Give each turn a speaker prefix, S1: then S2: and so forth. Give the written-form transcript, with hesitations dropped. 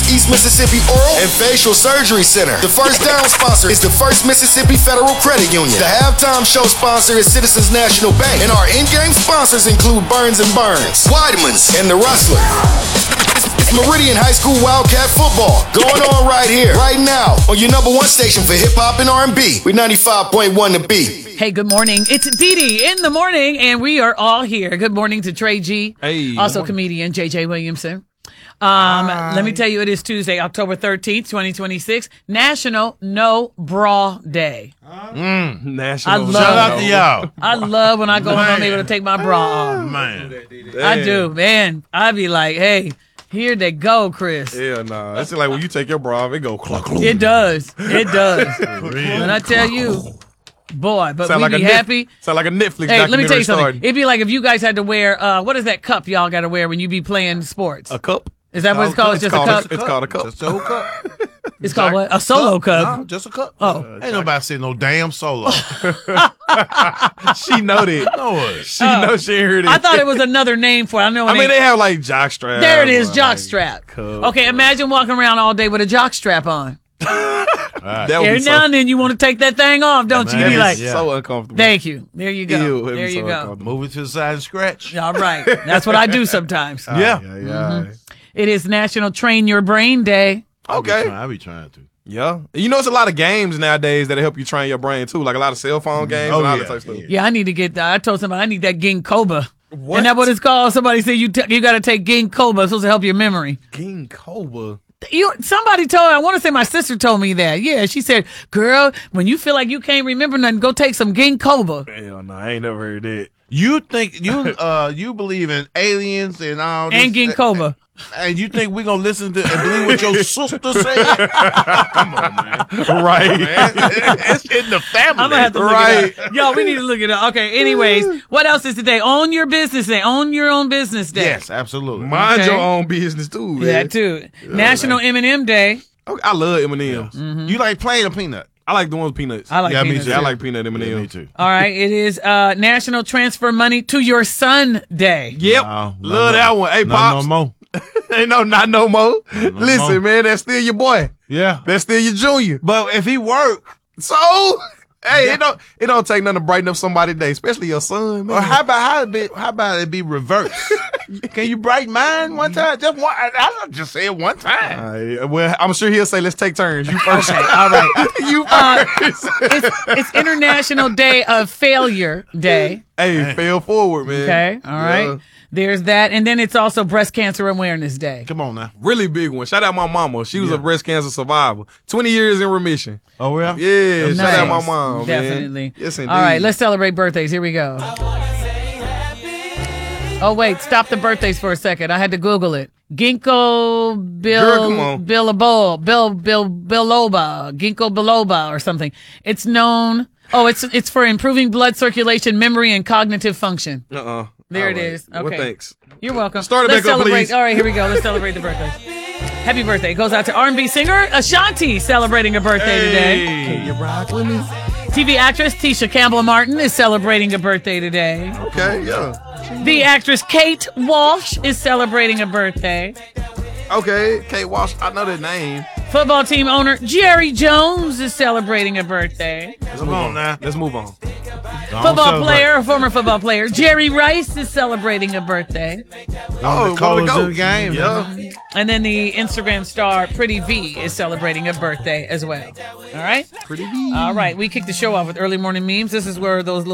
S1: East Mississippi Oral and Facial Surgery Center. The first down sponsor is the First Mississippi Federal Credit Union. The halftime show sponsor is Citizens National Bank. And our in-game sponsors include Burns & Burns, Weidemann's, and The Rustler. It's Meridian High School Wildcat football going on right here, right now, on your number one station for hip-hop and R&B with 95.1 The Beat.
S2: Hey, good morning. It's Dee Dee in the morning, and we are all here. Good morning to Trey G.
S3: Hey.
S2: Also comedian JJ Williamson. Let me tell you, it is Tuesday, October 13th, 2026, National No Bra Day.
S3: National.
S4: Shout out to y'all.
S2: I love when I go home, I'm able to take my bra off.
S4: Man.
S2: I do, man. I be like, hey, here they go, Chris.
S3: Yeah, nah. It's like when you take your bra off, it go cluck, cluck.
S2: It does. It does. When I tell you, boy, but we be happy.
S3: Sound like a Netflix
S2: Hey,
S3: documentary.
S2: let me tell you something.
S3: Starting.
S2: It'd be like if you guys had to wear, what is that cup y'all got to wear when you be playing sports?
S3: A cup?
S2: Is that what it's called? It's just a cup?
S3: It's called a cup.
S4: Just a whole cup.
S2: It's called what? A solo cup.
S4: No, just a cup.
S2: Oh.
S4: Ain't nobody saying no damn solo.
S3: She know that.
S4: No,
S3: She know she ain't heard it.
S2: I thought it was another name for it. I know.
S3: I mean, they have like jock strap.
S2: there it is,
S3: or,
S2: jock
S3: like,
S2: strap.
S3: cup.
S2: Okay, imagine walking around all day with a jock strap on.
S3: That would
S2: Every
S3: be
S2: now
S3: so,
S2: and then you want to take that thing off, don't you? You be like,
S3: so uncomfortable.
S2: thank you. There you go.
S3: Ew, it'd be
S2: there
S3: so
S2: you go.
S3: uncomfortable.
S4: move it to the side and scratch.
S2: All right. That's what I do sometimes.
S4: Yeah.
S3: Yeah.
S2: It is National Train Your Brain Day.
S3: Okay.
S4: I be trying to.
S3: Yeah. You know, it's a lot of games nowadays that help you train your brain too, like a lot of cell phone games and all that type of stuff.
S2: Yeah, I need to get that. I told somebody I need that ginkgo.
S3: What?
S2: Isn't that what it's called? Somebody said you got to take ginkgo. It's supposed to help your memory.
S3: Ginkgo.
S2: Somebody told, I want to say my sister told me that. Yeah, she said, girl, when you feel like you can't remember nothing, go take some ginkgo.
S3: Hell no, I ain't never heard that.
S4: You think you believe in aliens and all this?
S2: And ginkgo.
S4: And you think we're going to listen to and believe what your sister said? Come on, man.
S3: Right.
S4: Man, it's in the family.
S2: I'm going to have to look it up. Yo, we need to look it up. Okay, anyways, what else is today? Own your business day. Own your own business day.
S4: Yes, absolutely.
S3: Mind
S2: Okay.
S3: your own business too, man.
S2: Yeah, too. National M&M Day.
S3: Okay, I love M&M's.
S4: You like plain or peanut?
S3: I like the ones with peanuts.
S2: I like
S4: Yeah, me
S2: peanuts.
S4: too.
S3: I like peanut M&M's.
S4: Yeah, me too.
S2: All right, it is National Transfer Money to Your Son Day.
S3: Yep.
S4: No,
S3: love that one. Hey,
S4: no,
S3: Pops.
S4: no more.
S3: Ain't not no more. Listen,
S4: more.
S3: man, that's still your boy.
S4: Yeah.
S3: That's still your junior.
S4: But if he work,
S3: So, hey, it don't take nothing to brighten up somebody's day, especially your son, man.
S4: or how about it be reversed? Can you brighten mine one time? Just one. I just say it one time.
S3: All right, well, I'm sure he'll say, let's take turns. You first.
S2: Okay, all right.
S3: You first.
S2: It's International Day of Failure Day.
S3: Hey, fail forward, man.
S2: Okay, all right.
S3: Yeah.
S2: There's that. And then it's also Breast Cancer Awareness Day.
S4: Come on now.
S3: Really big one. Shout out my mama. She was a breast cancer survivor. 20 years in remission.
S4: Oh yeah.
S3: Yeah, shout out my
S2: Nice.
S3: mom,
S2: Definitely.
S3: man. Yes, indeed.
S2: All right, let's celebrate birthdays. Here we go. Oh, wait. Stop the birthdays for a second. I had to Google it. Ginkgo
S3: Girl, come on.
S2: biloba, ginkgo biloba or something. It's known. Oh, it's for improving blood circulation, memory, and cognitive function. There
S3: All
S2: it
S3: right.
S2: is.
S3: Well,
S2: Okay.
S3: thanks.
S2: You're welcome.
S3: Start it
S2: Let's
S3: back up,
S2: celebrate.
S3: please.
S2: All right, here we go. Let's celebrate the birthday. Happy birthday goes out to R&B singer Ashanti celebrating a birthday today.
S3: Can you rock with me?
S2: TV actress Tisha Campbell Martin is celebrating a birthday today.
S3: Okay, yeah.
S2: The actress Kate Walsh is celebrating a birthday.
S3: Okay, Kate Walsh, I know that name.
S2: Football team owner Jerry Jones is celebrating a birthday.
S4: Come on now.
S3: Let's move on.
S2: Former football player Jerry Rice is celebrating a birthday.
S4: Oh,
S3: one of the
S4: the
S3: goats.
S4: game.
S3: Yeah.
S2: And then the Instagram star Pretty V is celebrating a birthday as well. All right?
S3: Pretty good.
S2: All right, we kicked the show off with early morning memes. This is where those